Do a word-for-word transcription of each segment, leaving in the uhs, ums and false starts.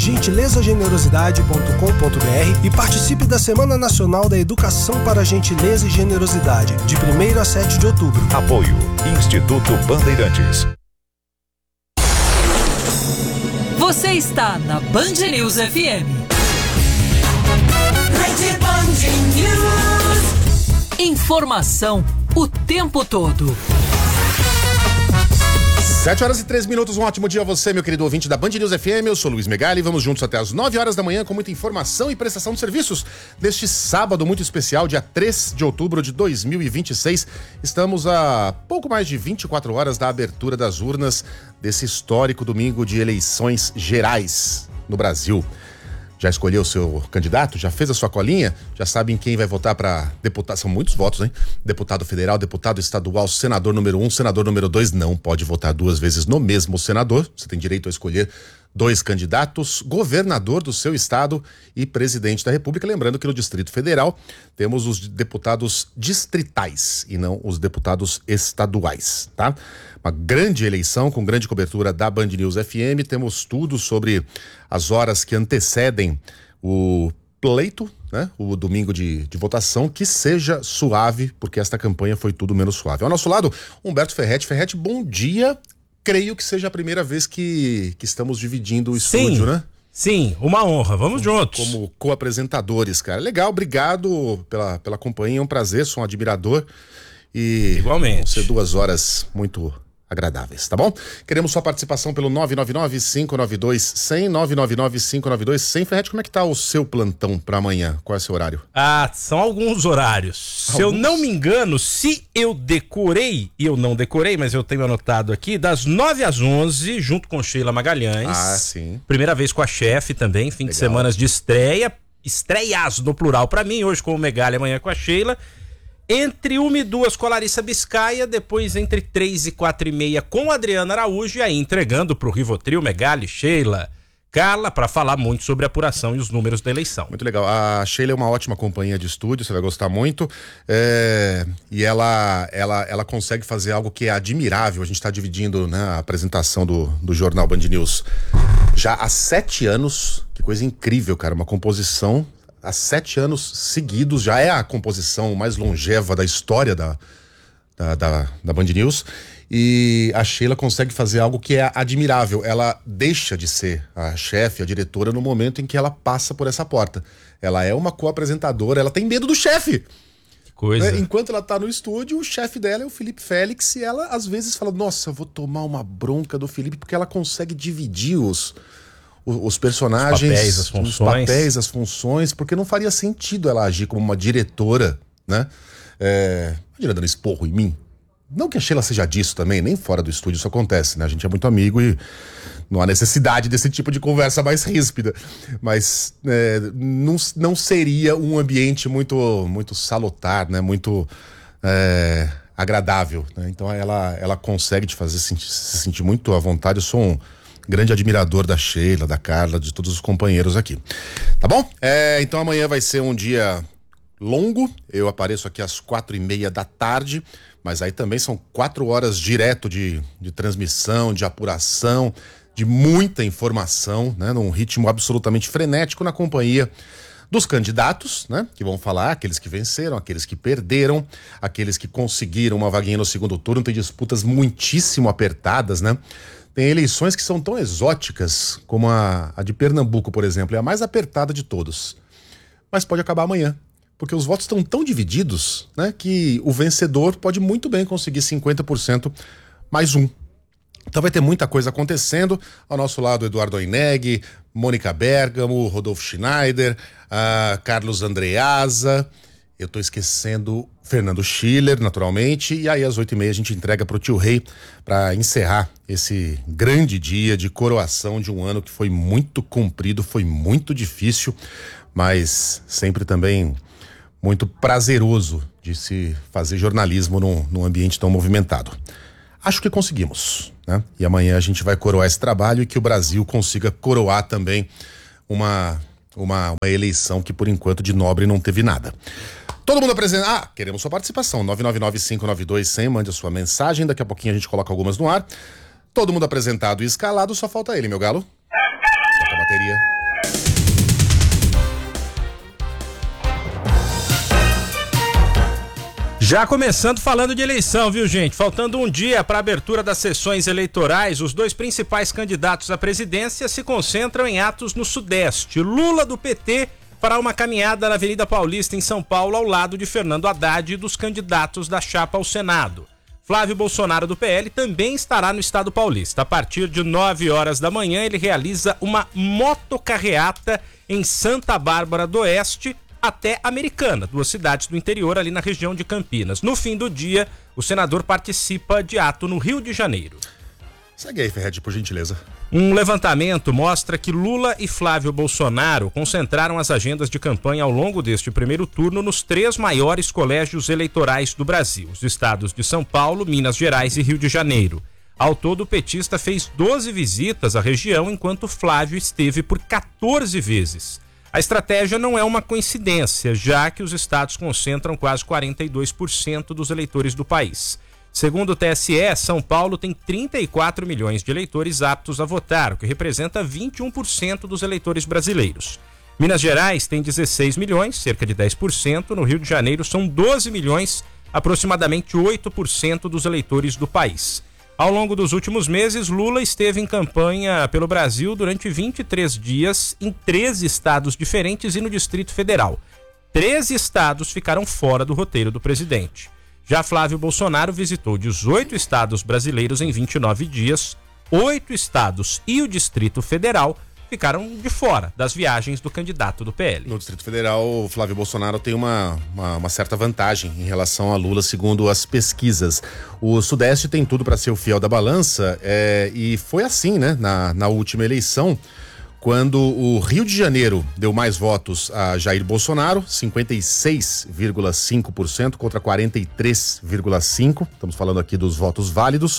gentileza generosidade ponto com ponto br e participe da Semana Nacional da Educação para a Gentileza e Generosidade, de primeiro a sete de outubro. Apoio Instituto Bandeirantes. Você está na Band News F M. Rede Band News. Informação o tempo todo. sete horas e três minutos, um ótimo dia a você, meu querido ouvinte da Band News F M. Eu sou Luiz Megali, vamos juntos até as nove horas da manhã com muita informação e prestação de serviços deste sábado muito especial, dia três de outubro de dois mil e vinte e seis. Estamos a pouco mais de vinte e quatro horas da abertura das urnas desse histórico domingo de eleições gerais no Brasil. Já escolheu o seu candidato? Já fez a sua colinha? Já sabe em quem vai votar para deputado? São muitos votos, hein? Deputado federal, deputado estadual, senador número um, senador número dois. Não pode votar duas vezes no mesmo senador. Você tem direito a escolher dois candidatos, governador do seu estado e presidente da República. Lembrando que no Distrito Federal temos os deputados distritais e não os deputados estaduais, tá? Uma grande eleição com grande cobertura da Band News F M. Temos tudo sobre as horas que antecedem o pleito, né? O domingo de, de votação, que seja suave, porque esta campanha foi tudo menos suave. Ao nosso lado, Humberto Ferretti. Ferretti, bom dia. Creio que seja a primeira vez que, que estamos dividindo o estúdio, Sim. né? Sim, uma honra, vamos juntos. Como co-apresentadores, cara. Legal, obrigado pela, pela companhia, é um prazer, sou um admirador. E igualmente. Vão ser duas horas muito agradáveis, tá bom? Queremos sua participação pelo nove nove nove, cinco nove dois, zero zero, nove nove nove, cinco nove dois, zero zero. Ferretti, como é que tá o seu plantão pra amanhã? Qual é o seu horário? Ah, são alguns horários. Alguns? Se eu não me engano, se eu decorei, e eu não decorei, mas eu tenho anotado aqui, das nove às onze, junto com Sheila Magalhães. Ah, sim. Primeira vez com a chefe também, fim Legal. de semana de estreia. Estreias no plural pra mim, hoje com o Megali, amanhã com a Sheila. Entre uma e duas com a Larissa Biscaia, depois entre três e quatro e meia com a Adriana Araújo, e aí entregando pro Rivotril, Megali, Sheila, Carla, para falar muito sobre a apuração e os números da eleição. Muito legal. A Sheila é uma ótima companhia de estúdio, você vai gostar muito. É... E ela, ela, ela consegue fazer algo que é admirável. A gente está dividindo, né, a apresentação do, do jornal Band News já há sete anos. Que coisa incrível, cara. Uma composição há sete anos seguidos. Já é a composição mais longeva da história da, da, da, da Band News. E a Sheila consegue fazer algo que é admirável. Ela deixa de ser a chefe, a diretora, no momento em que ela passa por essa porta. Ela é uma co-apresentadora, ela tem medo do chefe. Que coisa. Né? Enquanto ela tá no estúdio, o chefe dela é o Felipe Félix, e ela às vezes fala, nossa, eu vou tomar uma bronca do Felipe, porque ela consegue dividir os, os, os personagens, os papéis, as funções. os papéis, as funções, porque não faria sentido ela agir como uma diretora, né? É, imagina dando esporro em mim. Não que a Sheila seja disso também, nem fora do estúdio isso acontece, né? A gente é muito amigo e não há necessidade desse tipo de conversa mais ríspida. Mas é, não, não seria um ambiente muito, muito salutar, né? Muito é, agradável, né? Então ela, ela consegue te fazer se sentir muito à vontade. Eu sou um grande admirador da Sheila, da Carla, de todos os companheiros aqui. Tá bom? É, então amanhã vai ser um dia longo. Eu apareço aqui às quatro e meia da tarde. Mas aí também são quatro horas direto de, de transmissão, de apuração, de muita informação, né? Num ritmo absolutamente frenético, na companhia dos candidatos, né? Que vão falar, aqueles que venceram, aqueles que perderam, aqueles que conseguiram uma vaguinha no segundo turno. Tem disputas muitíssimo apertadas, né? Tem eleições que são tão exóticas como a, a de Pernambuco, por exemplo. É a mais apertada de todos. Mas pode acabar amanhã. Porque os votos estão tão divididos, né, que o vencedor pode muito bem conseguir cinquenta por cento mais um. Então vai ter muita coisa acontecendo. Ao nosso lado, Eduardo Oineg, Mônica Bergamo, Rodolfo Schneider, uh, Carlos Andreasa. Eu tô esquecendo Fernando Schiller, naturalmente. E aí às oito e meia a gente entrega pro Tio Rei para encerrar esse grande dia de coroação de um ano que foi muito comprido, foi muito difícil, mas sempre também muito prazeroso de se fazer jornalismo num, num ambiente tão movimentado. Acho que conseguimos, né? E amanhã a gente vai coroar esse trabalho e que o Brasil consiga coroar também uma, uma, uma eleição que por enquanto de nobre não teve nada. Todo mundo apresenta... Ah, queremos sua participação. nove nove nove, cinco nove dois, zero zero. Mande a sua mensagem. Daqui a pouquinho a gente coloca algumas no ar. Todo mundo apresentado e escalado. Só falta ele, meu galo. bateria. Já começando falando de eleição, viu, gente? Faltando um dia para a abertura das sessões eleitorais, os dois principais candidatos à presidência se concentram em atos no Sudeste. Lula, do P T, fará uma caminhada na Avenida Paulista, em São Paulo, ao lado de Fernando Haddad e dos candidatos da chapa ao Senado. Flávio Bolsonaro, do P L, também estará no estado paulista. A partir de nove horas da manhã, ele realiza uma motocarreata em Santa Bárbara do Oeste, até Americana, duas cidades do interior ali na região de Campinas. No fim do dia, o senador participa de ato no Rio de Janeiro. Segue aí, Ferretti, por gentileza. Um levantamento mostra que Lula e Flávio Bolsonaro concentraram as agendas de campanha ao longo deste primeiro turno nos três maiores colégios eleitorais do Brasil, os estados de São Paulo, Minas Gerais e Rio de Janeiro. Ao todo, o petista fez doze visitas à região, enquanto Flávio esteve por quatorze vezes. A estratégia não é uma coincidência, já que os estados concentram quase quarenta e dois por cento dos eleitores do país. Segundo o T S E, São Paulo tem trinta e quatro milhões de eleitores aptos a votar, o que representa vinte e um por cento dos eleitores brasileiros. Minas Gerais tem dezesseis milhões, cerca de dez por cento. No Rio de Janeiro são doze milhões, aproximadamente oito por cento dos eleitores do país. Ao longo dos últimos meses, Lula esteve em campanha pelo Brasil durante vinte e três dias em treze estados diferentes e no Distrito Federal. treze estados ficaram fora do roteiro do presidente. Já Flávio Bolsonaro visitou dezoito estados brasileiros em vinte e nove dias, oito estados e o Distrito Federal ficaram de fora das viagens do candidato do P L. No Distrito Federal, o Flávio Bolsonaro tem uma, uma, uma certa vantagem em relação a Lula, segundo as pesquisas. O Sudeste tem tudo para ser o fiel da balança, é, e foi assim, né, na, na última eleição, quando o Rio de Janeiro deu mais votos a Jair Bolsonaro, cinquenta e seis vírgula cinco por cento contra quarenta e três vírgula cinco por cento. Estamos falando aqui dos votos válidos.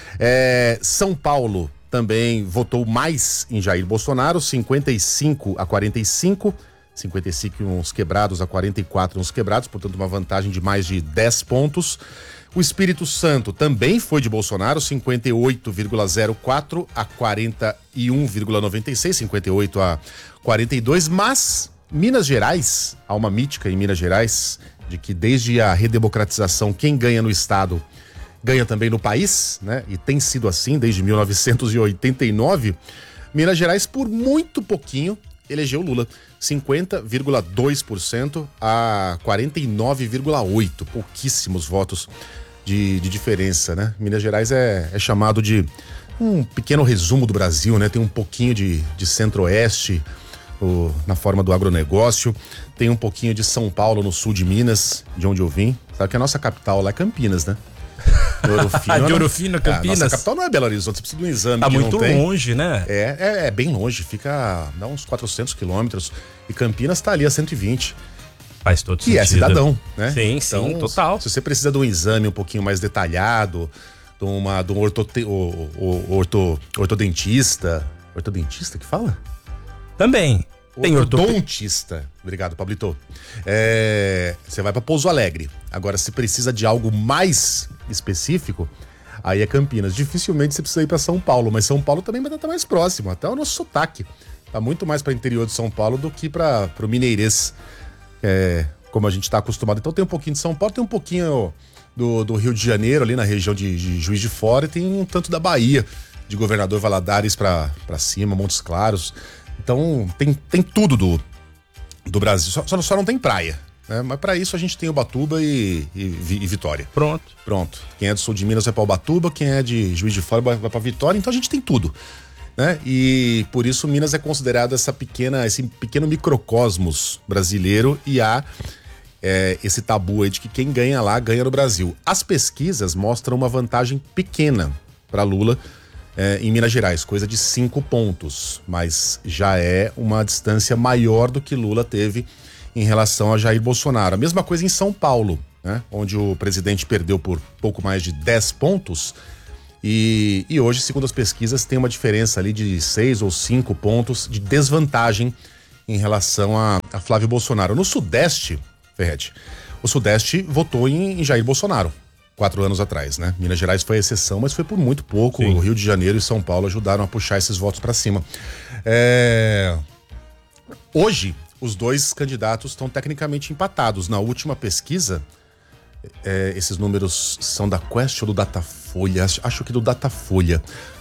É, São Paulo também votou mais em Jair Bolsonaro, cinquenta e cinco a quarenta e cinco, cinquenta e cinco uns quebrados a quarenta e quatro uns quebrados, portanto uma vantagem de mais de dez pontos. O Espírito Santo também foi de Bolsonaro, cinquenta e oito vírgula zero quatro a quarenta e um vírgula noventa e seis, cinquenta e oito a quarenta e dois, mas Minas Gerais, há uma mítica em Minas Gerais de que desde a redemocratização quem ganha no estado ganha também no país, né? E tem sido assim desde mil novecentos e oitenta e nove. Minas Gerais, por muito pouquinho, elegeu Lula. cinquenta vírgula dois por cento a quarenta e nove vírgula oito por cento. Pouquíssimos votos de, de diferença, né? Minas Gerais é, é chamado de um pequeno resumo do Brasil, né? Tem um pouquinho de, de centro-oeste o, na forma do agronegócio. Tem um pouquinho de São Paulo no sul de Minas, de onde eu vim. Sabe que a nossa capital lá é Campinas, né? De Ouro Fino, de Ouro Fino, Campinas. É, nossa capital não é Belo Horizonte, você precisa de um exame. Tá que muito não tem. longe, né? É, é, é bem longe, fica dá uns quatrocentos quilômetros. E Campinas tá ali a cento e vinte. Faz todo que sentido. E é cidadão, né? Sim, então, sim, total. Se você precisa de um exame um pouquinho mais detalhado, de, uma, de um ortote, o, o, orto, ortodentista. Ortodentista que fala? Também. Tem ortodontista. Obrigado, Pablito. É, você vai para Pouso Alegre. Agora, se precisa de algo mais específico, aí é Campinas. Dificilmente você precisa ir para São Paulo, mas São Paulo também vai estar mais próximo. Até o nosso sotaque tá muito mais para o interior de São Paulo do que para o mineirês, é, como a gente está acostumado. Então tem um pouquinho de São Paulo, tem um pouquinho do, do Rio de Janeiro, ali na região de, de Juiz de Fora, e tem um tanto da Bahia, de Governador Valadares para cima, Montes Claros. Então tem, tem tudo do, do Brasil, só, só, só não tem praia, né? Mas para isso a gente tem Ubatuba e, e, e Vitória. Pronto. Pronto. Quem é do sul de Minas vai para Ubatuba, quem é de Juiz de Fora vai, vai para Vitória, então a gente tem tudo, né? E por isso Minas é considerado essa pequena, esse pequeno microcosmos brasileiro, e há é, esse tabu aí de que quem ganha lá ganha no Brasil. As pesquisas mostram uma vantagem pequena para Lula É, em Minas Gerais, coisa de cinco pontos, mas já é uma distância maior do que Lula teve em relação a Jair Bolsonaro. A mesma coisa em São Paulo, né? Onde o presidente perdeu por pouco mais de dez pontos e, e hoje, segundo as pesquisas, tem uma diferença ali de seis ou cinco pontos de desvantagem em relação a, a Flávio Bolsonaro. No Sudeste, Ferretti, o Sudeste votou em, em Jair Bolsonaro quatro anos atrás, né? Minas Gerais foi a exceção, mas foi por muito pouco. Sim. O Rio de Janeiro e São Paulo ajudaram a puxar esses votos para cima. É... Hoje, os dois candidatos estão tecnicamente empatados. Na última pesquisa, é, esses números são da Quest ou do Datafolha? Acho, acho que do Datafolha.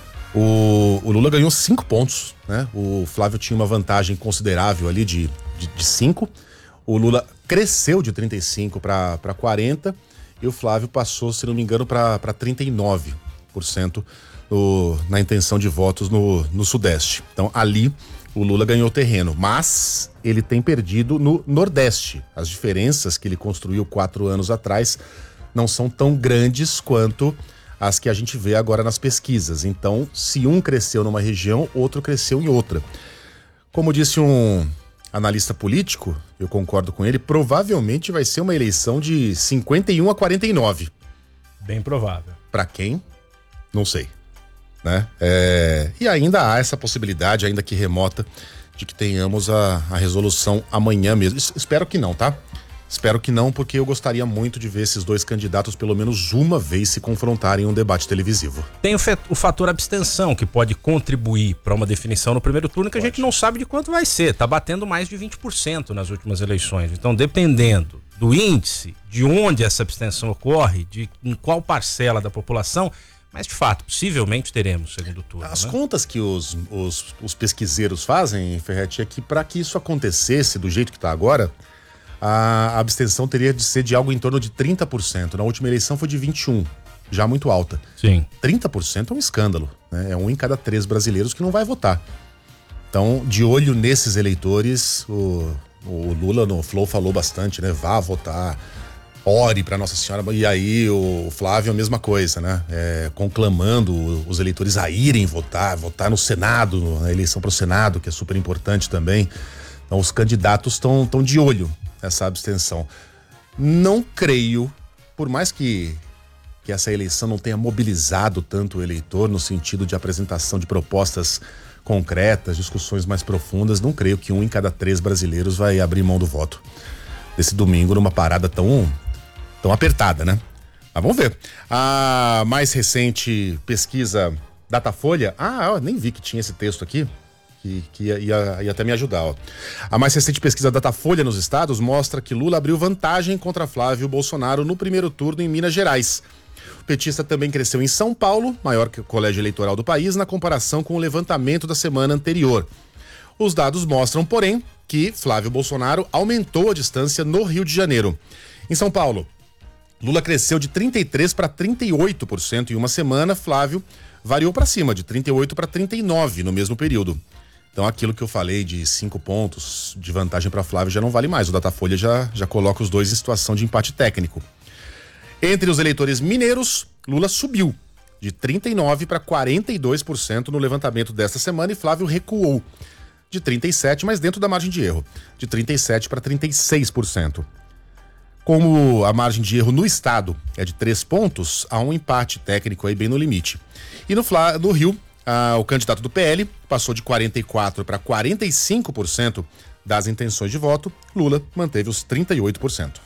O, o Lula ganhou cinco pontos, né? O Flávio tinha uma vantagem considerável ali de cinco. O Lula cresceu de trinta e cinco para quarenta e o Flávio passou, se não me engano, para trinta e nove por cento no, na intenção de votos no, no Sudeste. Então, ali, o Lula ganhou terreno, mas ele tem perdido no Nordeste. As diferenças que ele construiu quatro anos atrás não são tão grandes quanto as que a gente vê agora nas pesquisas. Então, se um cresceu numa região, outro cresceu em outra. Como disse um analista político, eu concordo com ele, provavelmente vai ser uma eleição de cinquenta e um a quarenta e nove. Bem provável. Para quem? Não sei. Né? É... E ainda há essa possibilidade, ainda que remota, de que tenhamos a, a resolução amanhã mesmo. Es- espero que não, tá? Espero que não, porque eu gostaria muito de ver esses dois candidatos pelo menos uma vez se confrontarem em um debate televisivo. Tem o, fe- o fator abstenção, que pode contribuir para uma definição no primeiro turno, que pode. A gente não sabe de quanto vai ser. Tá batendo mais de vinte por cento nas últimas eleições. Então, dependendo do índice, de onde essa abstenção ocorre, de em qual parcela da população, mas de fato, possivelmente teremos segundo turno. As né? contas que os, os, os pesquiseiros fazem, Ferretti, é que para que isso acontecesse do jeito que está agora, a abstenção teria de ser de algo em torno de trinta por cento. Na última eleição foi de vinte e um por cento, já muito alta. Sim. trinta por cento é um escândalo, né? É um em cada três brasileiros que não vai votar. Então, de olho nesses eleitores, o, o Lula no Flow falou bastante, né? Vá votar, ore para Nossa Senhora. E aí o Flávio a mesma coisa, né? É, conclamando os eleitores a irem votar, votar no Senado, na eleição para o Senado, que é super importante também. Então, os candidatos estão tão de olho essa abstenção. Não creio, por mais que, que essa eleição não tenha mobilizado tanto o eleitor no sentido de apresentação de propostas concretas, discussões mais profundas, não creio que um em cada três brasileiros vai abrir mão do voto desse domingo numa parada tão, tão apertada, né? Mas vamos ver. A mais recente pesquisa Datafolha, ah, eu nem vi que tinha esse texto aqui, que, que ia, ia, ia até me ajudar. Ó. A mais recente pesquisa Datafolha nos estados mostra que Lula abriu vantagem contra Flávio Bolsonaro no primeiro turno em Minas Gerais. O petista também cresceu em São Paulo, maior que o colégio eleitoral do país, na comparação com o levantamento da semana anterior. Os dados mostram, porém, que Flávio Bolsonaro aumentou a distância no Rio de Janeiro. Em São Paulo, Lula cresceu de trinta e três por cento para trinta e oito por cento em uma semana, Flávio variou para cima, de trinta e oito por cento para trinta e nove por cento no mesmo período. Então aquilo que eu falei de cinco pontos de vantagem para Flávio já não vale mais. O Datafolha já, já coloca os dois em situação de empate técnico. Entre os eleitores mineiros, Lula subiu de trinta e nove por cento para quarenta e dois por cento no levantamento desta semana e Flávio recuou de trinta e sete por cento, mas dentro da margem de erro, de trinta e sete por cento para trinta e seis por cento. Como a margem de erro no estado é de três pontos, há um empate técnico aí bem no limite. E no, Flá, no Rio, ah, o candidato do P L passou de quarenta e quatro por cento para quarenta e cinco por cento das intenções de voto, Lula manteve os trinta e oito por cento.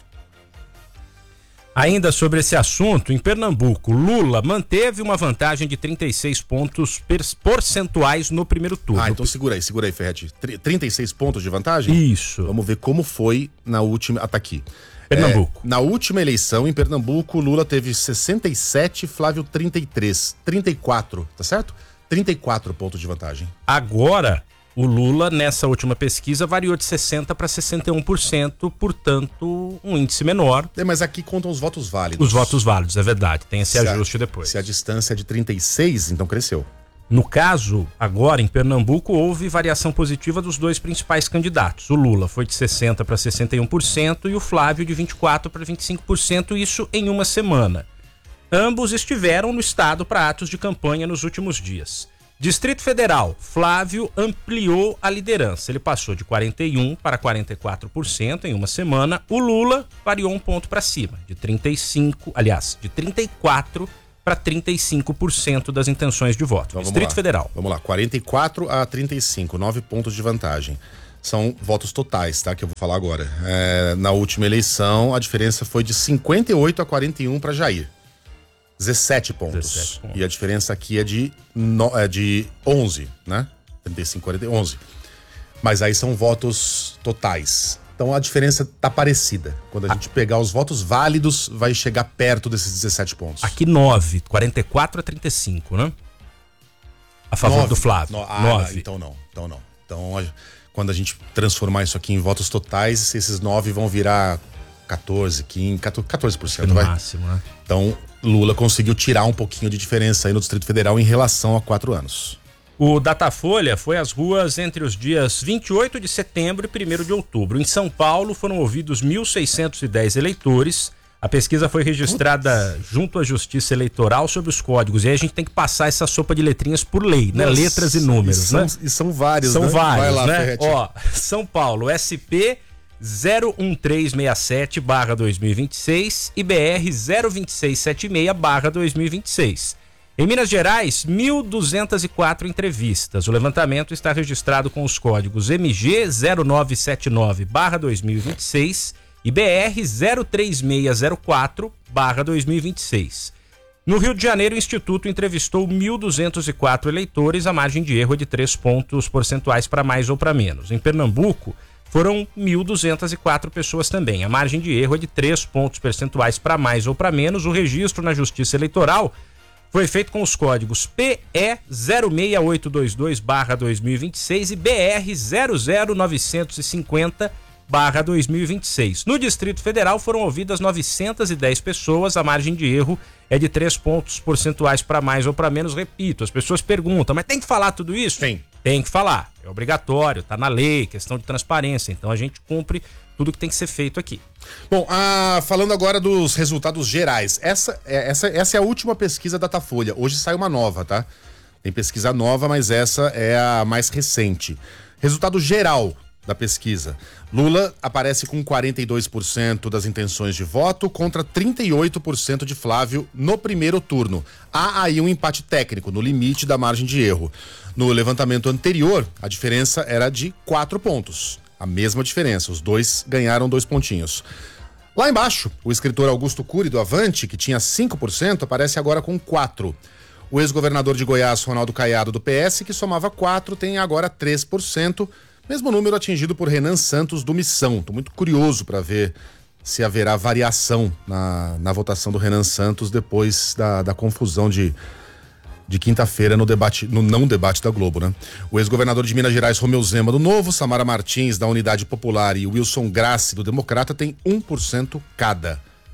Ainda sobre esse assunto, em Pernambuco, Lula manteve uma vantagem de trinta e seis pontos percentuais no primeiro turno. Ah, então segura aí, segura aí, Ferretti. trinta e seis pontos de vantagem? Isso. Vamos ver como foi na última... Ah, tá aqui. Pernambuco. É, na última eleição, em Pernambuco, Lula teve sessenta e sete, Flávio trinta e três. trinta e quatro, tá certo? trinta e quatro pontos de vantagem. Agora, o Lula, nessa última pesquisa, variou de sessenta para sessenta e um por cento, portanto, um índice menor. É, mas aqui contam os votos válidos. Os votos válidos, é verdade. Tem esse se ajuste a, depois. Se a distância é de trinta e seis, então cresceu. No caso, agora, em Pernambuco, houve variação positiva dos dois principais candidatos. O Lula foi de sessenta para sessenta e um por cento e o Flávio de vinte e quatro para vinte e cinco por cento, isso em uma semana. Ambos estiveram no estado para atos de campanha nos últimos dias. Distrito Federal, Flávio ampliou a liderança. Ele passou de quarenta e um para quarenta e quatro por cento em uma semana. O Lula variou um ponto para cima, de trinta e cinco, aliás, de trinta e quatro para trinta e cinco por cento das intenções de voto. Então, Distrito vamos Federal. Vamos lá, quarenta e quatro a trinta e cinco, nove pontos de vantagem. São votos totais, tá? Que eu vou falar agora. É, na última eleição, a diferença foi de cinquenta e oito a quarenta e um para Jair. dezessete pontos. dezessete pontos. E a diferença aqui é de, no, é de onze, né? trinta e cinco, quarenta, onze. Mas aí são votos totais. Então a diferença tá parecida. Quando a ah. gente pegar os votos válidos, vai chegar perto desses dezessete pontos. Aqui nove, quarenta e quatro a trinta e cinco, né? A favor nove. do Flávio. No, ah, nove. Então não, então não. Então quando a gente transformar isso aqui em votos totais, esses nove vão virar catorze, quinze, catorze por cento. No vai. máximo, né? Então Lula conseguiu tirar um pouquinho de diferença aí no Distrito Federal em relação a quatro anos. O Datafolha foi às ruas entre os dias vinte e oito de setembro e primeiro de outubro. Em São Paulo foram ouvidos mil seiscentos e dez eleitores. A pesquisa foi registrada Putz. junto à Justiça Eleitoral sobre os códigos. E aí a gente tem que passar essa sopa de letrinhas por lei, né? Nossa, Letras e números, e são, né? E são vários, São né? vários, Vai lá, né? Ferretti. Ó, São Paulo, S P zero um três seis sete barra dois mil e vinte e seis e B R zero dois seis sete seis barra dois mil e vinte e seis. Em Minas Gerais, mil duzentas e quatro entrevistas. O levantamento está registrado com os códigos M G zero nove sete nove barra dois mil e vinte e seis e B R zero três seis zero quatro barra dois mil e vinte e seis. No Rio de Janeiro, o Instituto entrevistou mil duzentos e quatro eleitores, a margem de erro é de três pontos percentuais para mais ou para menos. Em Pernambuco, foram mil duzentas e quatro pessoas também. A margem de erro é de três pontos percentuais para mais ou para menos. O registro na Justiça Eleitoral foi feito com os códigos P E zero seis oito dois dois barra dois mil e vinte e seis e B R zero zero nove cinco zero barra dois mil e vinte e seis. No Distrito Federal foram ouvidas novecentas e dez pessoas, a margem de erro é de três pontos percentuais para mais ou para menos. Repito, as pessoas perguntam, mas tem que falar tudo isso? Tem. Tem que falar, é obrigatório, tá na lei, questão de transparência, então a gente cumpre tudo que tem que ser feito aqui. Bom, ah, falando agora dos resultados gerais, essa, essa, essa é a última pesquisa da Datafolha, hoje sai uma nova, tá? Tem pesquisa nova, mas essa é a mais recente. Resultado geral da pesquisa. Lula aparece com quarenta e dois por cento das intenções de voto contra trinta e oito por cento de Flávio no primeiro turno. Há aí um empate técnico, no limite da margem de erro. No levantamento anterior, a diferença era de quatro pontos. A mesma diferença, os dois ganharam dois pontinhos. Lá embaixo, o escritor Augusto Cury, do Avante, que tinha cinco por cento, aparece agora com quatro por cento. O ex-governador de Goiás, Ronaldo Caiado, do P S, que somava quatro, tem agora três por cento. Mesmo número atingido por Renan Santos, do Missão. Estou muito curioso para ver se haverá variação na, na votação do Renan Santos depois da, da confusão de, de quinta-feira no debate, no não debate da Globo, né? O ex-governador de Minas Gerais, Romeu Zema, do Novo, Samara Martins, da Unidade Popular, e Wilson Grassi, do Democrata, tem um por cento cada.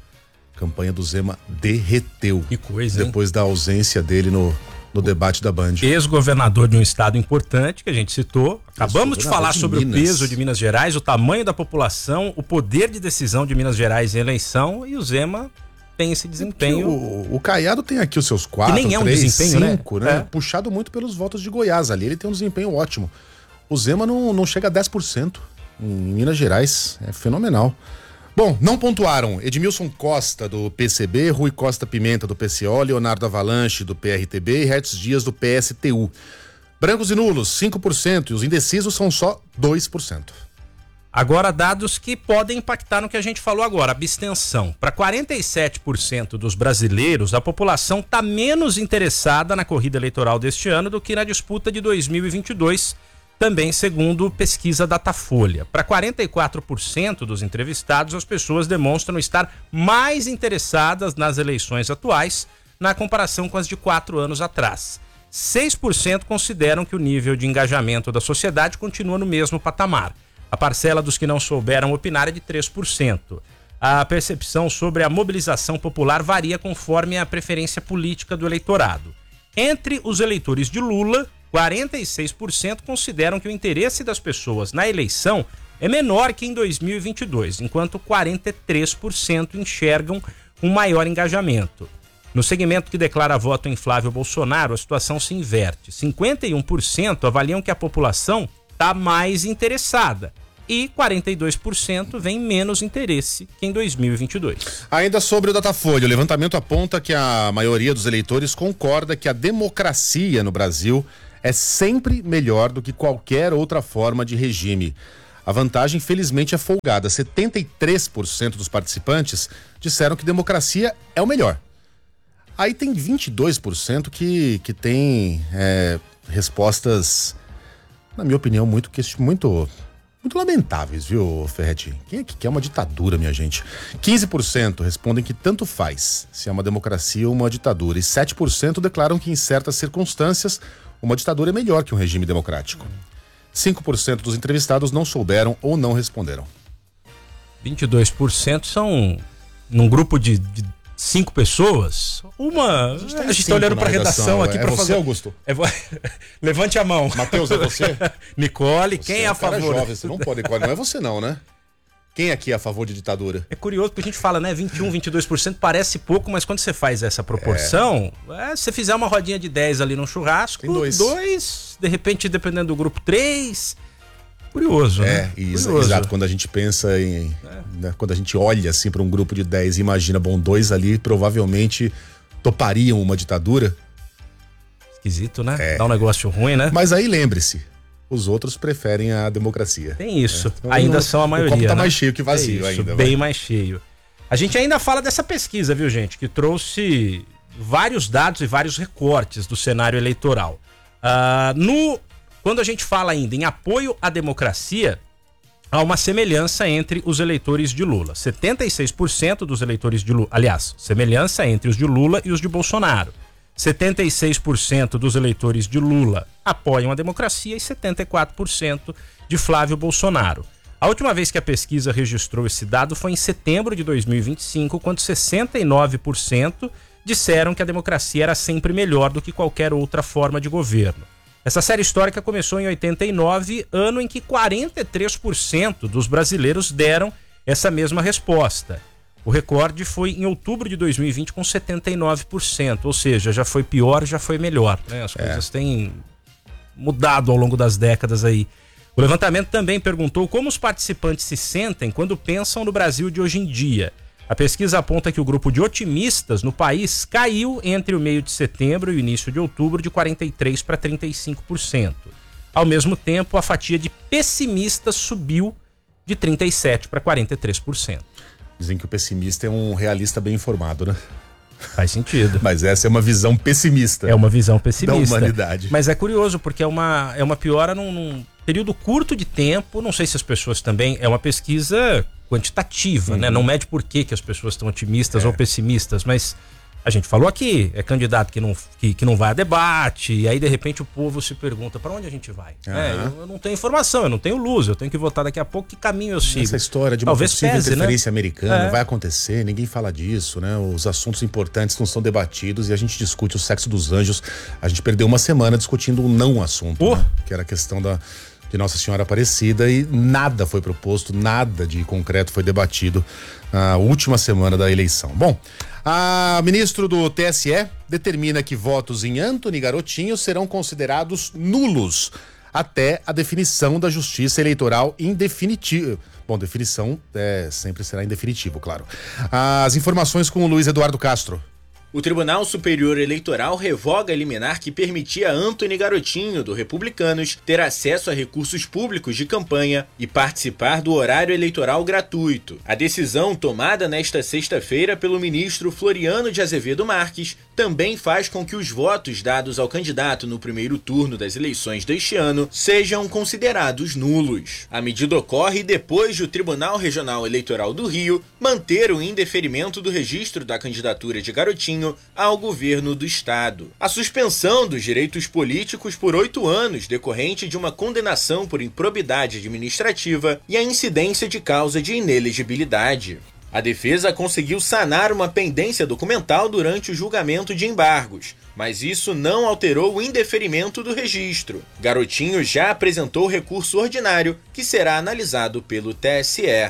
A campanha do Zema derreteu. Que coisa, hein? Depois da ausência dele no, no debate da Band. Ex-governador de um estado importante que a gente citou. Acabamos de falar de sobre Minas. O peso de Minas Gerais, o tamanho da população, o poder de decisão de Minas Gerais em eleição, e o Zema tem esse desempenho. O, o Caiado tem aqui os seus quatro, nem é um três, desempenho, cinco, né? né? É. Puxado muito pelos votos de Goiás ali, ele tem um desempenho ótimo. O Zema não, não chega a dez por cento em Minas Gerais, é fenomenal. Bom, não pontuaram Edmilson Costa, do P C B, Rui Costa Pimenta, do P C O, Leonardo Avalanche, do P R T B e Hertz Dias, do P S T U. Brancos e nulos, cinco por cento, e os indecisos são só dois por cento. Agora, dados que podem impactar no que a gente falou agora, abstenção. Para quarenta e sete por cento dos brasileiros, a população está menos interessada na corrida eleitoral deste ano do que na disputa de dois mil e vinte e dois, também segundo pesquisa Datafolha. Para quarenta e quatro por cento dos entrevistados, as pessoas demonstram estar mais interessadas nas eleições atuais na comparação com as de quatro anos atrás. seis por cento consideram que o nível de engajamento da sociedade continua no mesmo patamar. A parcela dos que não souberam opinar é de três por cento. A percepção sobre a mobilização popular varia conforme a preferência política do eleitorado. Entre os eleitores de Lula, quarenta e seis por cento consideram que o interesse das pessoas na eleição é menor que em dois mil e vinte e dois, enquanto quarenta e três por cento enxergam um maior engajamento. No segmento que declara voto em Flávio Bolsonaro, a situação se inverte. cinquenta e um por cento avaliam que a população está mais interessada e quarenta e dois por cento vem menos interesse que em dois mil e vinte e dois. Ainda sobre o Datafolha, o levantamento aponta que a maioria dos eleitores concorda que a democracia no Brasil é sempre melhor do que qualquer outra forma de regime. A vantagem, felizmente, é folgada. setenta e três por cento dos participantes disseram que democracia é o melhor. Aí tem vinte e dois por cento que, que tem é, respostas na minha opinião, muito, muito, muito lamentáveis, viu, Ferretti? Quem é que quer uma ditadura, minha gente? quinze por cento respondem que tanto faz se é uma democracia ou uma ditadura, e sete por cento declaram que em certas circunstâncias uma ditadura é melhor que um regime democrático. cinco por cento dos entrevistados não souberam ou não responderam. vinte e dois por cento são, num grupo de, de cinco pessoas, uma... A gente, tá, gente tá olhando pra redação, redação aqui é pra você, fazer... Augusto? É vo... Levante a mão. Matheus, é você? Nicole, você quem é, é a cara favor? Jovem, você não pode, não é você não, né? Quem aqui é a favor de ditadura? É curioso porque a gente fala, né, vinte e um, vinte e dois por cento parece pouco, mas quando você faz essa proporção, é. É, se você fizer uma rodinha de dez ali no churrasco, tem dois. dois, de repente, dependendo do grupo, três... Curioso, é, né? Isso, Curioso. Exato. Quando a gente pensa em... É. Né, quando a gente olha assim para um grupo de dez e imagina, bom, dois ali provavelmente topariam uma ditadura. Esquisito, né? É. Dá um negócio ruim, né? Mas aí lembre-se, os outros preferem a democracia. Tem isso. É. Então, ainda no, são a maioria, o copo tá né? mais cheio que vazio é isso, ainda. Bem vai. mais cheio. A gente ainda fala dessa pesquisa, viu, gente? Que trouxe vários dados e vários recortes do cenário eleitoral. Uh, no... Quando a gente fala ainda em apoio à democracia, há uma semelhança entre os eleitores de Lula. setenta e seis por cento dos eleitores de Lula, aliás, semelhança entre os de Lula e os de Bolsonaro. setenta e seis por cento dos eleitores de Lula apoiam a democracia e setenta e quatro por cento de Flávio Bolsonaro. A última vez que a pesquisa registrou esse dado foi em setembro de dois mil e vinte e cinco, quando sessenta e nove por cento disseram que a democracia era sempre melhor do que qualquer outra forma de governo. Essa série histórica começou em oitenta e nove, ano em que quarenta e três por cento dos brasileiros deram essa mesma resposta. O recorde foi em outubro de dois mil e vinte com setenta e nove por cento, ou seja, já foi pior, já foi melhor, né? As coisas é. têm mudado ao longo das décadas aí. O levantamento também perguntou como os participantes se sentem quando pensam no Brasil de hoje em dia. A pesquisa aponta que o grupo de otimistas no país caiu entre o meio de setembro e o início de outubro de quarenta e três por cento para trinta e cinco por cento. Ao mesmo tempo, a fatia de pessimistas subiu de trinta e sete por cento para quarenta e três por cento. Dizem que o pessimista é um realista bem informado, né? Faz sentido. Mas essa é uma visão pessimista. É uma visão pessimista. Da humanidade. Mas é curioso, porque é uma, é uma piora num, num período curto de tempo. Não sei se as pessoas também... É uma pesquisa quantitativa, uhum. né? Não mede por que, que as pessoas estão otimistas é. ou pessimistas, mas a gente falou aqui, é candidato que não, que, que não vai a debate, e aí de repente o povo se pergunta, para onde a gente vai? Uhum. É, eu, eu não tenho informação, eu não tenho luz, eu tenho que votar daqui a pouco, que caminho eu sigo? Essa história de uma Talvez possível pese, interferência né? americana é. vai acontecer, ninguém fala disso, né? Os assuntos importantes não são debatidos e a gente discute o sexo dos anjos. A gente perdeu uma semana discutindo um não assunto, oh. né? Que era a questão da de Nossa Senhora Aparecida, e nada foi proposto, nada de concreto foi debatido na última semana da eleição. Bom, a ministro do T S E determina que votos em Antony Garotinho serão considerados nulos até a definição da Justiça Eleitoral em definitivo. Bom, definição é, sempre será em definitivo, claro. As informações com o Luiz Eduardo Castro. O Tribunal Superior Eleitoral revoga a liminar que permitia a Antony Garotinho, do Republicanos, ter acesso a recursos públicos de campanha e participar do horário eleitoral gratuito. A decisão, tomada nesta sexta-feira pelo ministro Floriano de Azevedo Marques, também faz com que os votos dados ao candidato no primeiro turno das eleições deste ano sejam considerados nulos. A medida ocorre depois de o Tribunal Regional Eleitoral do Rio manter o indeferimento do registro da candidatura de Garotinho ao governo do estado. A suspensão dos direitos políticos por oito anos, decorrente de uma condenação por improbidade administrativa, e a incidência de causa de inelegibilidade. A defesa conseguiu sanar uma pendência documental durante o julgamento de embargos, mas isso não alterou o indeferimento do registro. Garotinho já apresentou recurso ordinário, que será analisado pelo T S E.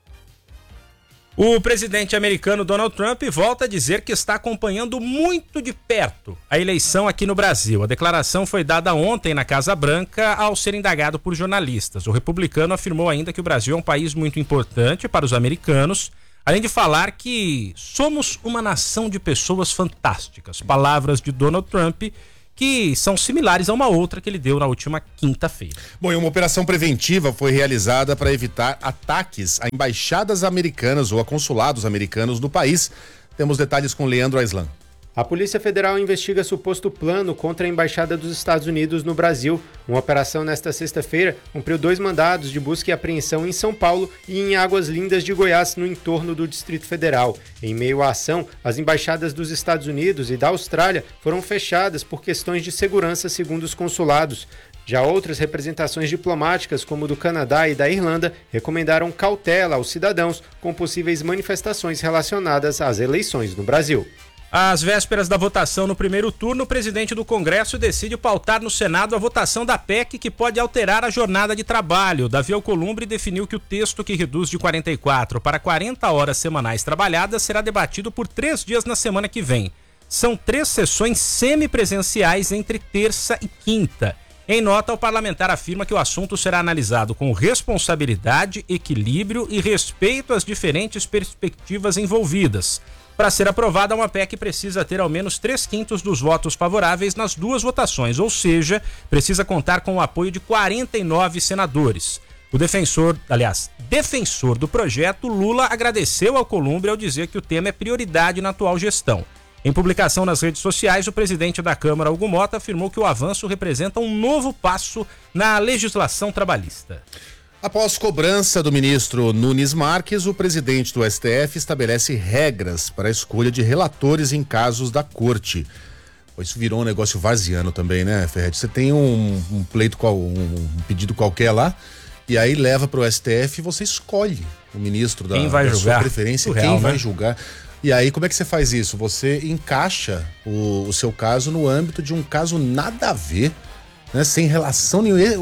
O presidente americano Donald Trump volta a dizer que está acompanhando muito de perto a eleição aqui no Brasil. A declaração foi dada ontem na Casa Branca ao ser indagado por jornalistas. O republicano afirmou ainda que o Brasil é um país muito importante para os americanos, além de falar que somos uma nação de pessoas fantásticas. Palavras de Donald Trump, que são similares a uma outra que ele deu na última quinta-feira. Bom, e uma operação preventiva foi realizada para evitar ataques a embaixadas americanas ou a consulados americanos no país. Temos detalhes com Leandro Aislan. A Polícia Federal investiga suposto plano contra a Embaixada dos Estados Unidos no Brasil. Uma operação nesta sexta-feira cumpriu dois mandados de busca e apreensão em São Paulo e em Águas Lindas de Goiás, no entorno do Distrito Federal. Em meio à ação, as embaixadas dos Estados Unidos e da Austrália foram fechadas por questões de segurança, segundo os consulados. Já outras representações diplomáticas, como do Canadá e da Irlanda, recomendaram cautela aos cidadãos com possíveis manifestações relacionadas às eleições no Brasil. Às vésperas da votação no primeiro turno, o presidente do Congresso decide pautar no Senado a votação da P E C que pode alterar a jornada de trabalho. Davi Alcolumbre definiu que o texto que reduz de quarenta e quatro para quarenta horas semanais trabalhadas será debatido por três dias na semana que vem. São três sessões semipresenciais entre terça e quinta. Em nota, o parlamentar afirma que o assunto será analisado com responsabilidade, equilíbrio e respeito às diferentes perspectivas envolvidas. Para ser aprovada, uma P E C precisa ter ao menos três quintos dos votos favoráveis nas duas votações, ou seja, precisa contar com o apoio de quarenta e nove senadores. O defensor, aliás, defensor do projeto, Lula, agradeceu ao Alcolumbre ao dizer que o tema é prioridade na atual gestão. Em publicação nas redes sociais, o presidente da Câmara, Hugo Mota, afirmou que o avanço representa um novo passo na legislação trabalhista. Após cobrança do ministro Nunes Marques, o presidente do S T F estabelece regras para a escolha de relatores em casos da corte. Isso virou um negócio varziano também, né, Ferretti? Você tem um, um pleito, um, um pedido qualquer lá, e aí leva para o S T F e você escolhe o ministro da, quem vai da julgar? sua preferência, Surreal, quem né? vai julgar. E aí, como é que você faz isso? Você encaixa o, o seu caso no âmbito de um caso nada a ver, né? Sem relação nenhuma.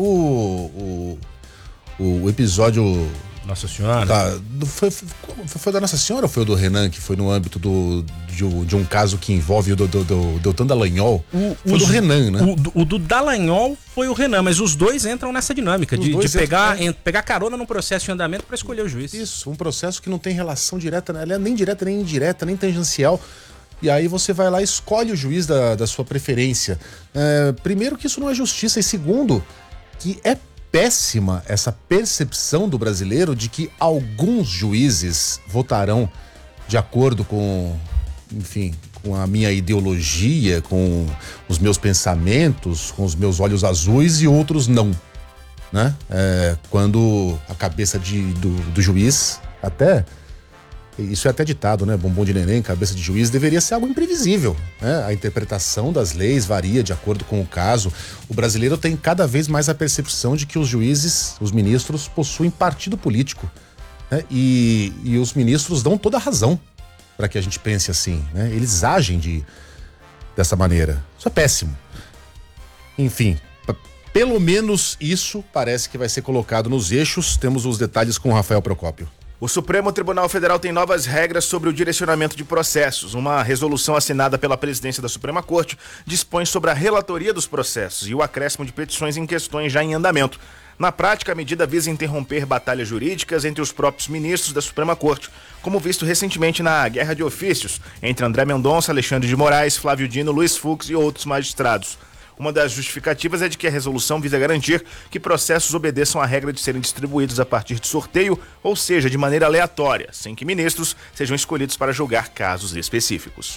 O, o, o episódio... Nossa Senhora. Da, do, foi, foi, foi da Nossa Senhora ou foi o do Renan, que foi no âmbito do, de, de um caso que envolve o do, do, do Deltan Dallagnol? O, foi os, do Renan, né? O, o do Dallagnol foi o Renan, mas os dois entram nessa dinâmica de, de pegar, entram, é. pegar carona num processo de andamento para escolher o juiz. Isso, um processo que não tem relação direta, ela é nem direta, nem indireta, nem tangencial. E aí você vai lá e escolhe o juiz da, da sua preferência. É, primeiro que isso não é justiça, e segundo, que é péssima essa percepção do brasileiro de que alguns juízes votarão de acordo com, enfim, com a minha ideologia, com os meus pensamentos, com os meus olhos azuis, e outros não, né? É, quando a cabeça de, do, do juiz, até, isso é até ditado, né? Bombom de neném, cabeça de juiz, deveria ser algo imprevisível, né? A interpretação das leis varia de acordo com o caso. O brasileiro tem cada vez mais a percepção de que os juízes, os ministros, possuem partido político, né? E, e os ministros dão toda a razão para que a gente pense assim, né? Eles agem de, dessa maneira. Isso é péssimo. Enfim, p- pelo menos isso parece que vai ser colocado nos eixos. Temos os detalhes com o Rafael Procópio. O Supremo Tribunal Federal tem novas regras sobre o direcionamento de processos. Uma resolução assinada pela presidência da Suprema Corte dispõe sobre a relatoria dos processos e o acréscimo de petições em questões já em andamento. Na prática, a medida visa interromper batalhas jurídicas entre os próprios ministros da Suprema Corte, como visto recentemente na guerra de ofícios entre André Mendonça, Alexandre de Moraes, Flávio Dino, Luiz Fux e outros magistrados. Uma das justificativas é de que a resolução visa garantir que processos obedeçam à regra de serem distribuídos a partir de sorteio, ou seja, de maneira aleatória, sem que ministros sejam escolhidos para julgar casos específicos.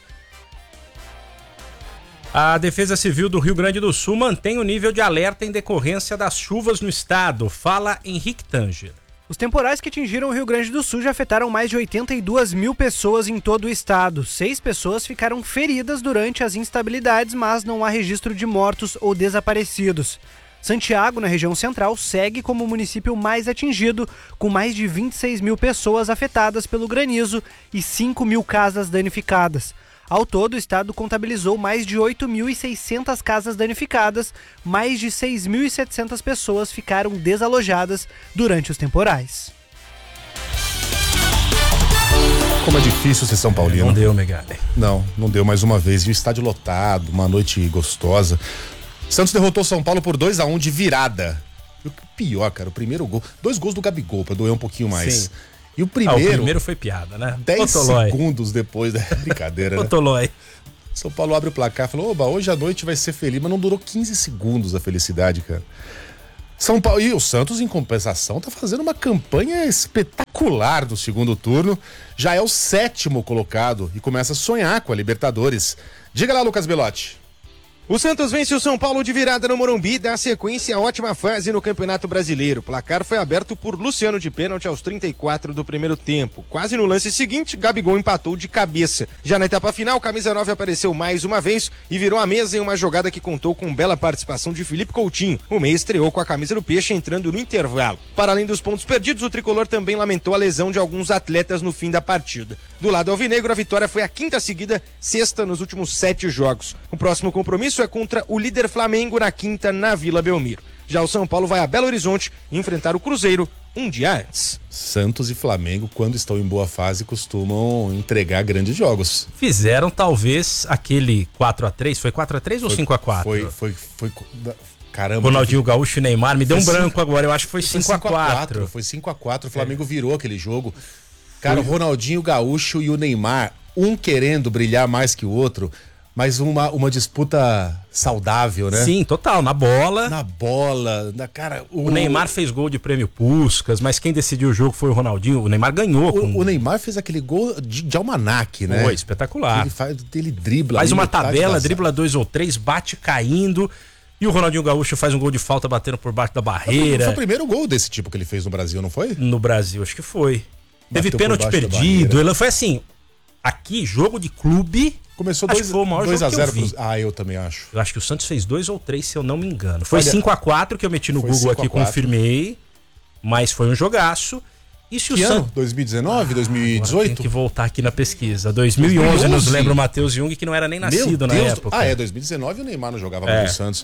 A Defesa Civil do Rio Grande do Sul mantém o nível de alerta em decorrência das chuvas no estado. Fala Henrique Tanger. Os temporais que atingiram o Rio Grande do Sul já afetaram mais de oitenta e duas mil pessoas em todo o estado. Seis pessoas ficaram feridas durante as instabilidades, mas não há registro de mortos ou desaparecidos. Santiago, na região central, segue como o município mais atingido, com mais de vinte e seis mil pessoas afetadas pelo granizo e cinco mil casas danificadas. Ao todo, o estado contabilizou mais de oito mil e seiscentas casas danificadas, mais de seis mil e setecentas pessoas ficaram desalojadas durante os temporais. Como é difícil ser São Paulino. Não deu, Megali. Não, não deu mais uma vez. E o estádio lotado, uma noite gostosa. Santos derrotou São Paulo por dois a um de virada. E o pior, cara, o primeiro gol. Dois gols do Gabigol, pra doer um pouquinho mais. Sim. E o primeiro... Ah, o primeiro foi piada, né? dez segundos depois da brincadeira, né? Otolói. São Paulo abre o placar e falou, oba, hoje à noite vai ser feliz, mas não durou quinze segundos a felicidade, cara. São Paulo e o Santos, em compensação, tá fazendo uma campanha espetacular no segundo turno. Já é o sétimo colocado e começa a sonhar com a Libertadores. Diga lá, Lucas Belotti. O Santos vence o São Paulo de virada no Morumbi e dá sequência à ótima fase no Campeonato Brasileiro. O placar foi aberto por Luciano de pênalti aos trinta e quatro do primeiro tempo. Quase no lance seguinte, Gabigol empatou de cabeça. Já na etapa final, camisa nove apareceu mais uma vez e virou a mesa em uma jogada que contou com bela participação de Felipe Coutinho. O meia estreou com a camisa do Peixe entrando no intervalo. Para além dos pontos perdidos, o tricolor também lamentou a lesão de alguns atletas no fim da partida. Do lado alvinegro, a vitória foi a quinta seguida, sexta nos últimos sete jogos. O próximo compromisso é contra o líder Flamengo na quinta na Vila Belmiro. Já o São Paulo vai a Belo Horizonte enfrentar o Cruzeiro um dia antes. Santos e Flamengo, quando estão em boa fase, costumam entregar grandes jogos. Fizeram talvez aquele quatro a três, foi quatro a três ou cinco a quatro? Foi, foi, foi, caramba. Ronaldinho Gaúcho e Neymar, me deu um branco agora, eu acho que foi cinco a quatro. Foi cinco a quatro, o Flamengo virou aquele jogo. Cara, o Ronaldinho Gaúcho e o Neymar, um querendo brilhar mais que o outro, mas uma, uma disputa saudável, né? Sim, total, na bola. Na bola, na cara... O, o Neymar fez gol de prêmio Puskás, mas quem decidiu o jogo foi o Ronaldinho. O Neymar ganhou. O, com... o Neymar fez aquele gol de, de almanaque, né? Foi espetacular. Ele, faz, ele dribla. Faz uma tabela, dribla dois ou três, bate caindo. E o Ronaldinho Gaúcho faz um gol de falta batendo por baixo da barreira. Foi o primeiro gol desse tipo que ele fez no Brasil, não foi? No Brasil, acho que foi. Bateu Teve pênalti perdido. Ele foi assim, aqui, jogo de clube... Começou dois a zero. Ah, eu também acho. Eu acho que o Santos fez dois ou três, se eu não me engano. Foi cinco a quatro que eu meti no Google aqui, confirmei. Mas foi um jogaço. E se que o Santos... dois mil e dezenove, dois mil e dezoito? Tem que voltar aqui na pesquisa. dois mil e onze, dois mil e onze. Nos lembra o Matheus Jung, que não era nem nascido na época. Ah, é, dois mil e dezenove o Neymar não jogava é. no Santos.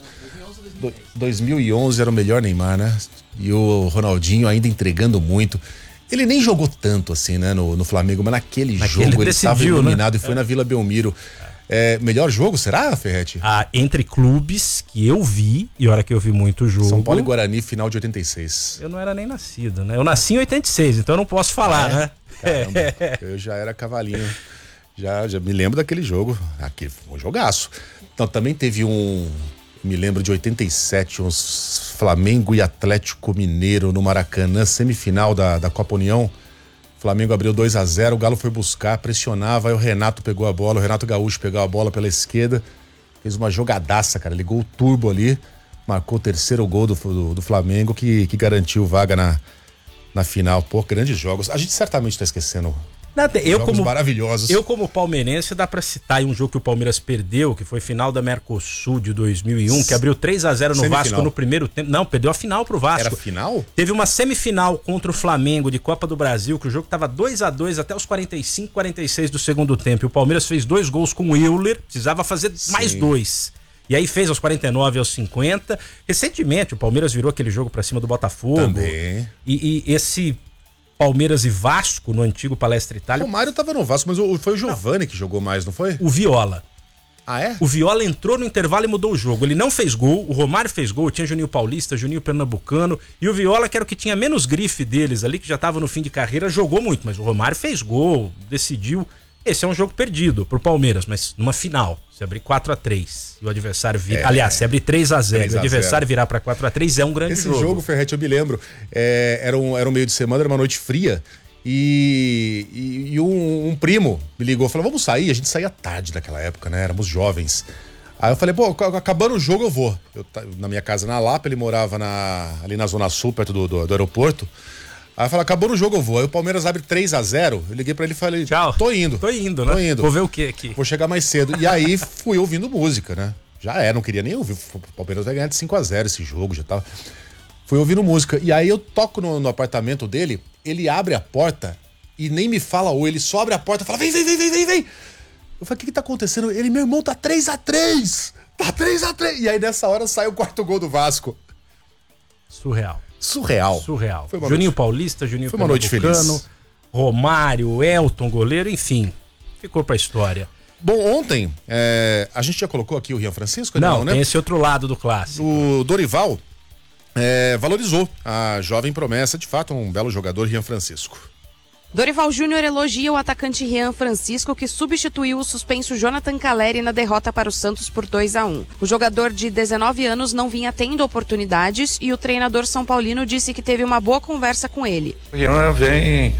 dois mil e onze era o melhor Neymar, né? E o Ronaldinho ainda entregando muito. Ele nem jogou tanto assim, né, no, no Flamengo, mas naquele, naquele jogo ele estava iluminado, né? E foi é. na Vila Belmiro. É, melhor jogo, será, Ferretti? Ah, entre clubes que eu vi, e hora que eu vi muito jogo... São Paulo e Guarani, final de oitenta e seis. Eu não era nem nascido, né? Eu nasci em oitenta e seis, então eu não posso falar, ah, é? né? Caramba, é. Eu já era cavalinho. Já, já me lembro daquele jogo. Aquele foi um jogaço. Então, também teve um... Me lembro de oitenta e sete, uns Flamengo e Atlético Mineiro no Maracanã, semifinal da, da Copa União. O Flamengo abriu dois a zero, o Galo foi buscar, pressionava, aí o Renato pegou a bola, o Renato Gaúcho pegou a bola pela esquerda, fez uma jogadaça, cara, ligou o turbo ali, marcou o terceiro gol do, do, do Flamengo, que, que garantiu vaga na, na final. Pô, grandes jogos. A gente certamente tá esquecendo... Nada, eu jogos como, maravilhosos. Eu como palmeirense dá pra citar aí um jogo que o Palmeiras perdeu, que foi final da Mercosul de dois mil e um, que abriu três a zero no Semifinal. Vasco no primeiro tempo. Não, perdeu a final pro Vasco. Era final? Teve uma semifinal contra o Flamengo de Copa do Brasil, que o jogo tava dois a dois até os quarenta e cinco, quarenta e seis do segundo tempo. E o Palmeiras fez dois gols com o Euler, precisava fazer Sim. mais dois. E aí fez aos quarenta e nove, aos cinquenta. Recentemente o Palmeiras virou aquele jogo pra cima do Botafogo. Também. E, e esse... Palmeiras e Vasco no antigo Palestra Itália. O Mário tava no Vasco, mas foi o Giovani não. que jogou mais, não foi? O Viola. Ah, é? O Viola entrou no intervalo e mudou o jogo. Ele não fez gol, o Romário fez gol, tinha Juninho Paulista, Juninho Pernambucano, e o Viola, que era o que tinha menos grife deles ali, que já tava no fim de carreira, jogou muito, mas o Romário fez gol, decidiu. Esse é um jogo perdido pro Palmeiras, mas numa final, se abrir quatro a três e o adversário virar... É, aliás, se abrir três a zero e o adversário virar pra quatro a três, é um grande Esse jogo. Esse jogo, Ferretti, eu me lembro, é, era, um, era um meio de semana, era uma noite fria, e, e, e um, um primo me ligou, falou, vamos sair? A gente saía tarde naquela época, né? Éramos jovens. Aí eu falei, pô, acabando o jogo eu vou. Eu, na minha casa na Lapa, ele morava na, ali na Zona Sul, perto do, do, do aeroporto. Aí eu falei, acabou no jogo eu vou. Aí o Palmeiras abre três a zero. Eu liguei pra ele e falei, tchau, tô indo. Tô indo, né? Tô indo. Vou ver o que aqui. Vou chegar mais cedo. E aí fui ouvindo música, né? Já é, não queria nem ouvir. O Palmeiras vai ganhar de cinco a zero esse jogo, já tava. Fui ouvindo música. E aí eu toco no, no apartamento dele, ele abre a porta e nem me fala oi, ele só abre a porta e fala, vem, vem, vem, vem, vem, vem. Eu falei, o que que tá acontecendo? Ele, meu irmão, tá três a três. Tá três a três. E aí nessa hora sai o quarto gol do Vasco. Surreal. Surreal. Surreal. Juninho noite... Paulista, Juninho Foi uma noite feliz. Romário, Elton, goleiro, enfim. Ficou pra história. Bom, ontem, é, a gente já colocou aqui o Rian Francisco? Não, não, né? Tem esse outro lado do clássico. O Dorival é, valorizou a jovem promessa, de fato, um belo jogador, Rian Francisco. Dorival Júnior elogia o atacante Rian Francisco, que substituiu o suspenso Jonathan Calleri na derrota para o Santos por dois a um. O jogador de dezenove anos não vinha tendo oportunidades e o treinador são paulino disse que teve uma boa conversa com ele. O Rian vem